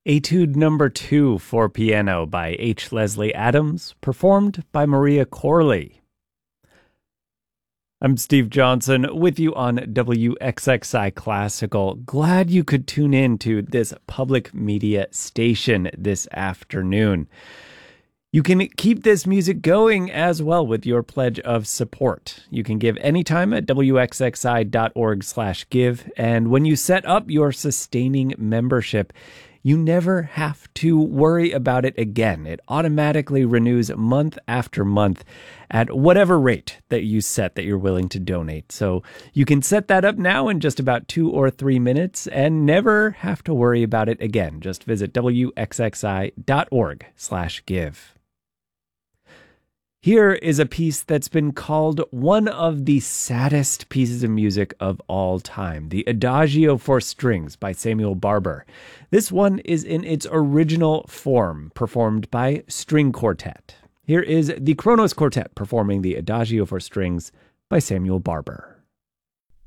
Etude number 2 for piano by H. Leslie Adams, performed by Maria Corley. I'm Steve Johnson with you on WXXI Classical. Glad you could tune in to this public media station this afternoon. You can keep this music going as well with your pledge of support. You can give anytime at wxxi.org/give, and when you set up your sustaining membership, you never have to worry about it again. It automatically renews month after month at whatever rate that you set that you're willing to donate. So you can set that up now in just about 2 or 3 minutes and never have to worry about it again. Just visit wxxi.org/give. Here is a piece that's been called one of the saddest pieces of music of all time, the Adagio for Strings by Samuel Barber. This one is in its original form, performed by string quartet. Here is the Kronos Quartet performing the Adagio for Strings by Samuel Barber.